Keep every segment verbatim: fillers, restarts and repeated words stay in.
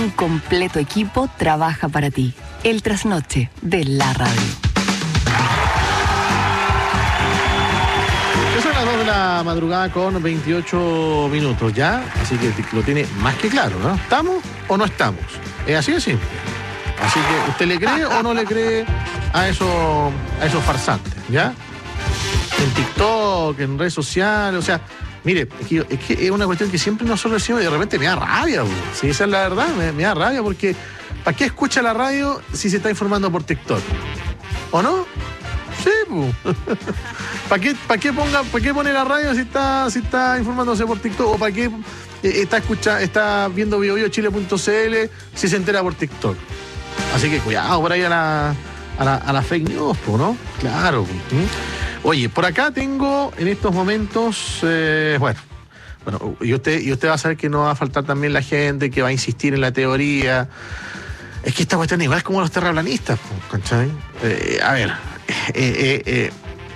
Un completo equipo trabaja para ti. El trasnoche de la radio. Son las dos de la madrugada con veintiocho minutos ya, así que lo tiene más que claro, ¿no? ¿Estamos o no estamos? Es así de simple. Así que, ¿usted le cree o no le cree a esos, a esos farsantes, ya? En TikTok, en redes sociales, o sea, mire, es que, es que es una cuestión que siempre nosotros decimos y de repente me da rabia, bro. Si esa es la verdad, me, me da rabia porque ¿para qué escucha la radio si se está informando por TikTok? ¿O no? Sí, pues. ¿Para qué, para qué ponga, para qué pone la radio si está, si está informándose por TikTok? ¿O para qué está escucha, está viendo bio bio chile punto c l si se entera por TikTok? Así que cuidado por ahí a la, a la, a la fake news, ¿no? Claro. Oye, por acá tengo en estos momentos, eh, bueno, bueno, y usted, y usted va a saber que no va a faltar también la gente que va a insistir en la teoría. Es que esta cuestión igual es como los terraplanistas, ¿cachai? Eh, a ver, eh, eh, eh,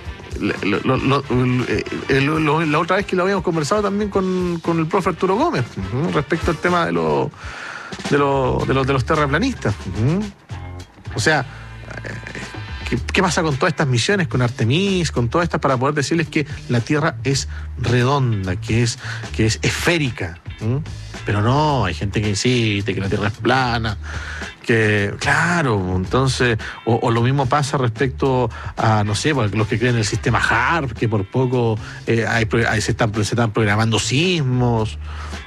lo, lo, lo, eh, lo, lo, la otra vez que lo habíamos conversado también con, con el profe Arturo Gómez, ¿no? Respecto al tema de, lo, de, lo, de, lo, de los terraplanistas. ¿no? O sea, eh, ¿qué, ¿qué pasa con todas estas misiones, con Artemis, con todas estas, para poder decirles que la Tierra es redonda, que es, que es esférica? ¿no? Pero no, hay gente que insiste que la Tierra es plana, que, claro, entonces, o, o lo mismo pasa respecto a, no sé, los que creen en el sistema HAARP, que por poco eh, hay, hay, se, están, se están programando sismos,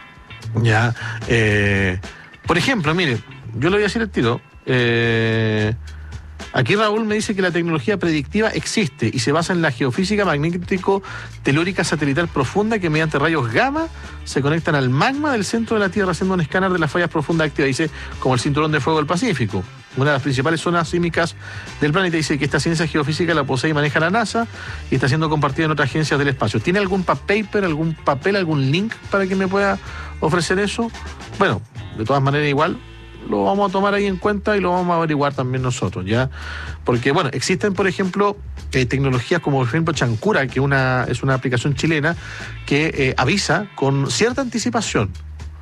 ya. Eh, por ejemplo, mire, yo le voy a decir el tiro, eh, aquí Raúl me dice que la tecnología predictiva existe y se basa en la geofísica magnético-telúrica satelital profunda que mediante rayos gamma se conectan al magma del centro de la Tierra haciendo un escáner de las fallas profundas activas, dice, como el cinturón de fuego del Pacífico, una de las principales zonas sísmicas del planeta. Dice que esta ciencia geofísica la posee y maneja la NASA y está siendo compartida en otras agencias del espacio. ¿Tiene algún paper, algún papel, algún link para que me pueda ofrecer eso? Bueno, de todas maneras igual lo vamos a tomar ahí en cuenta y lo vamos a averiguar también nosotros, ¿ya? Porque, bueno, existen, por ejemplo, eh, tecnologías como, por ejemplo, Chancura, que una, es una aplicación chilena que eh, avisa con cierta anticipación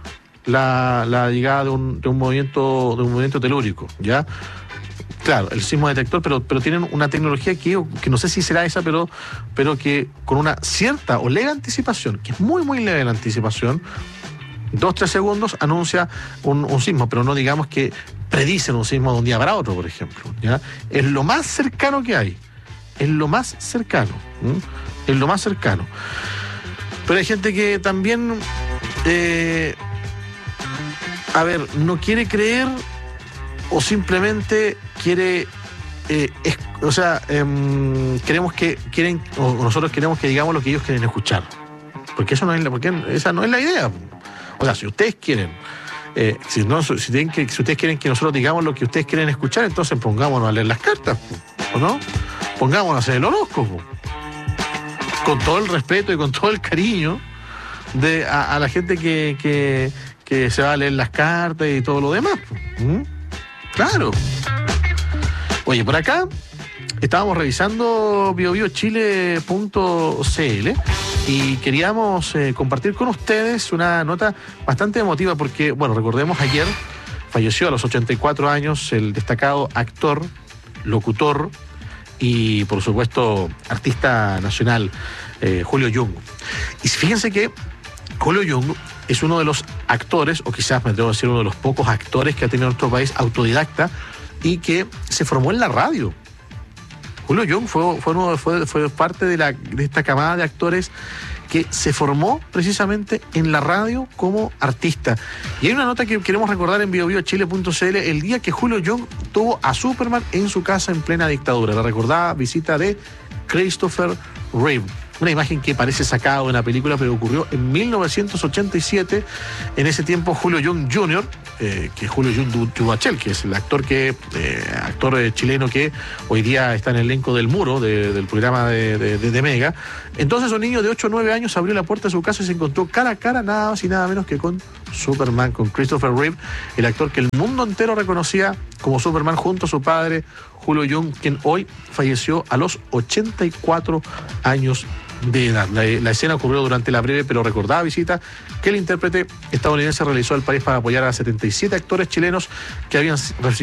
la, la llegada de un, de un movimiento de un movimiento telúrico, ¿ya? Claro, el sismo detector, pero, pero tienen una tecnología que, que no sé si será esa, pero, pero que con una cierta o leve anticipación, que es muy, muy leve la anticipación, dos, tres segundos anuncia un, un sismo, pero no digamos que predicen un sismo de un día para otro, por ejemplo, ¿ya? Es lo más cercano que hay, es lo más cercano, ¿m? es lo más cercano. Pero hay gente que también, eh, a ver, no quiere creer o simplemente quiere, eh, es, o sea, eh, queremos que, quieren, o nosotros queremos que digamos lo que ellos quieren escuchar, porque eso no es la, porque esa no es la idea. O sea, si ustedes quieren, eh, si, no, si, tienen que, si ustedes quieren que nosotros digamos lo que ustedes quieren escuchar, entonces pongámonos a leer las cartas, ¿o no? Pongámonos a hacer el horóscopo. Con todo el respeto y con todo el cariño de, a, a la gente que, que, que se va a leer las cartas y todo lo demás. ¿Mm? Claro. Oye, por acá estábamos revisando bio bio chile punto c l y queríamos eh, compartir con ustedes una nota bastante emotiva porque, bueno, recordemos, ayer falleció a los ochenta y cuatro años el destacado actor, locutor y, por supuesto, artista nacional, eh, Julio Jung. Y fíjense que Julio Jung es uno de los actores, o quizás me atrevo a decir uno de los pocos actores que ha tenido nuestro país autodidacta y que se formó en la radio. Julio Jung fue, fue, uno, fue, fue parte de, la, de esta camada de actores que se formó precisamente en la radio como artista. Y hay una nota que queremos recordar en bio bio chile punto c l, el día que Julio Jung tuvo a Superman en su casa en plena dictadura. La recordada visita de Christopher Reeve. Una imagen que parece sacada de una película, pero ocurrió en mil novecientos ochenta y siete. En ese tiempo, Julio Jung junior, eh, que es Julio Jung Duvachel, que es el actor que eh, actor eh, chileno que hoy día está en el elenco del Muro, de, del programa de, de, de, de Mega. Entonces, un niño de ocho o nueve años abrió la puerta de su casa y se encontró cara a cara, nada más y nada menos que con Superman, con Christopher Reeve, el actor que el mundo entero reconocía como Superman, junto a su padre, Julio Jung, quien hoy falleció a los ochenta y cuatro años de edad. La, la escena ocurrió durante la breve pero recordada visita que el intérprete estadounidense realizó al país para apoyar a setenta y siete actores chilenos que habían recibido